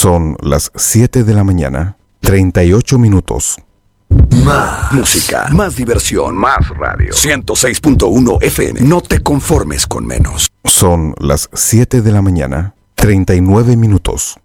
Son las 7 de la mañana, 38 minutos. Más música, más diversión, más radio. 106.1 FM. No te conformes con menos. Son las 7 de la mañana, 39 minutos.